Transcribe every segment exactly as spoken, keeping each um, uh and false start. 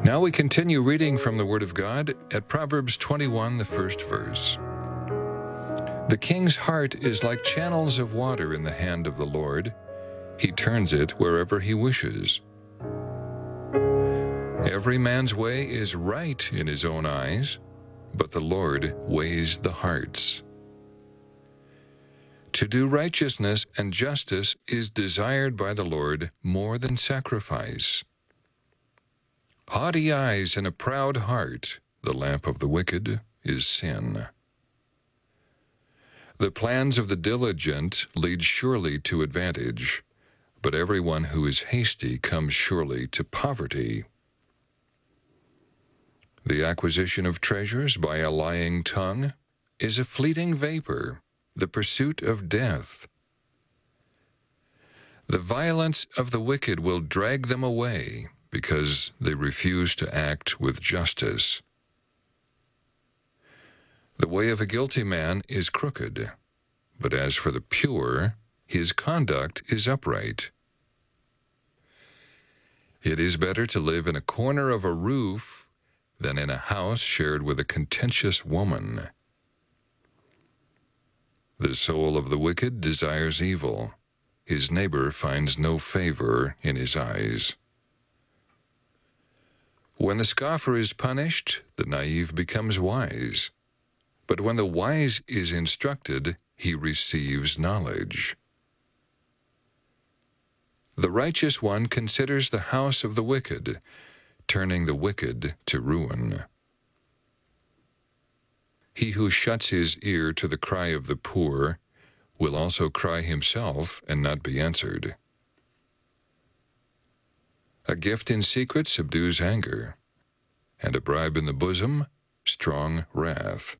Now we continue reading from the Word of God at Proverbs twenty-one, the first verse. The king's heart is like channels of water in the hand of the Lord. He turns it wherever he wishes. Every man's way is right in his own eyes, but the Lord weighs the hearts. To do righteousness and justice is desired by the Lord more than sacrifice. Haughty eyes and a proud heart, the lamp of the wicked, is sin. The plans of the diligent lead surely to advantage, but everyone who is hasty comes surely to poverty. The acquisition of treasures by a lying tongue is a fleeting vapor, the pursuit of death. The violence of the wicked will drag them away, because they refuse to act with justice. The way of a guilty man is crooked, but as for the pure, his conduct is upright. It is better to live in a corner of a roof than in a house shared with a contentious woman. The soul of the wicked desires evil. His neighbor finds no favor in his eyes. When the scoffer is punished, the naive becomes wise. But when the wise is instructed, he receives knowledge. The righteous one considers the house of the wicked, turning the wicked to ruin. He who shuts his ear to the cry of the poor will also cry himself and not be answered. A gift in secret subdues anger, and a bribe in the bosom, strong wrath.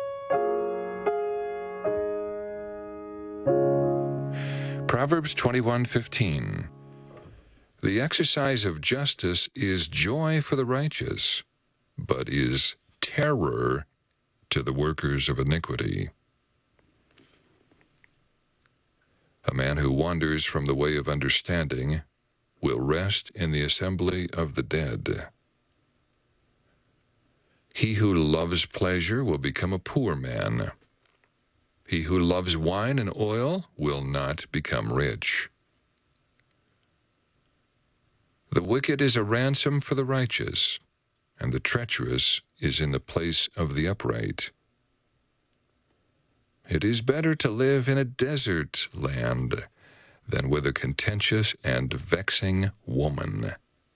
Proverbs twenty-one fifteen. The exercise of justice is joy for the righteous, but is terror to the workers of iniquity. A man who wanders from the way of understanding will rest in the assembly of the dead. He who loves pleasure will become a poor man. He who loves wine and oil will not become rich. The wicked is a ransom for the righteous, and the treacherous is in the place of the upright. It is better to live in a desert land than with a contentious and vexing woman.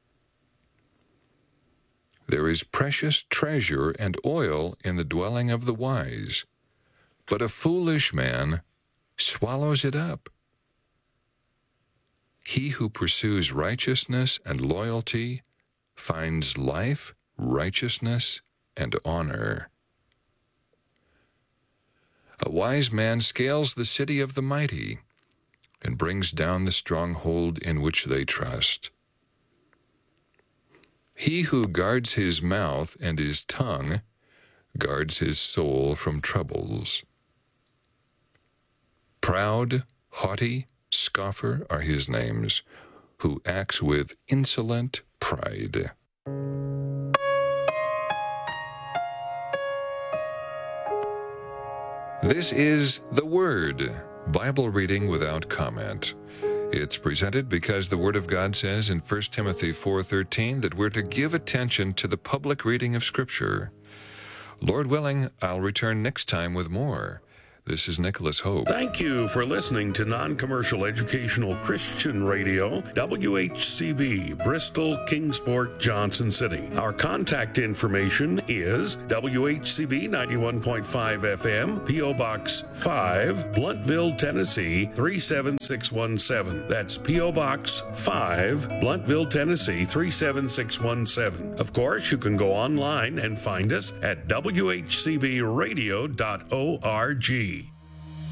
There is precious treasure and oil in the dwelling of the wise, but a foolish man swallows it up. He who pursues righteousness and loyalty finds life, righteousness, and honor. A wise man scales the city of the mighty and brings down the stronghold in which they trust. He who guards his mouth and his tongue guards his soul from troubles. Proud, haughty, scoffer are his names, who acts with insolent pride. This is The Word, Bible reading without comment. It's presented because the Word of God says in First Timothy four thirteen that we're to give attention to the public reading of Scripture. Lord willing, I'll return next time with more. This is Nicholas Hope. Thank you for listening to Non-Commercial Educational Christian Radio, W H C B, Bristol, Kingsport, Johnson City. Our contact information is W H C B ninety-one point five F M, P O. Box five, Bluntville, Tennessee three seven six one seven. That's P O. Box five, Bluntville, Tennessee three seven six one seven. Of course, you can go online and find us at W H C B radio dot org.